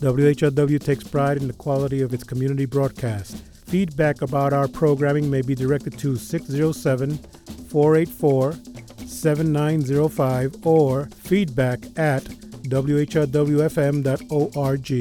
WHRW takes pride in the quality of its community broadcast. Feedback about our programming may be directed to 607-484-7905 or feedback@whrwfm.org.